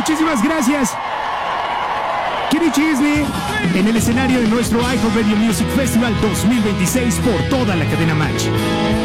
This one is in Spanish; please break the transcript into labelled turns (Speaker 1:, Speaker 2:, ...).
Speaker 1: Muchísimas gracias. Kenny Chesney en el escenario de nuestro iHeartRadio Music Festival 2026 por toda la cadena Match.